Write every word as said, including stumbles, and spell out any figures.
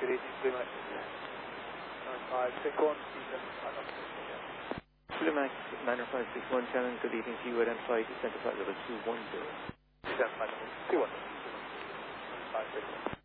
Good evening, Flumax nine five six one, Flumax nine five six one, Shannon, good evening to you at Flight, center flight level two one zero. two seven five two one, nine five six one.